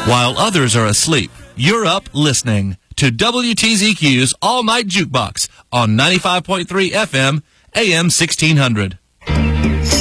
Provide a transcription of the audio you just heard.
While others are asleep, you're up listening to WTZQ's All Night Jukebox on 95.3 FM, AM 1600.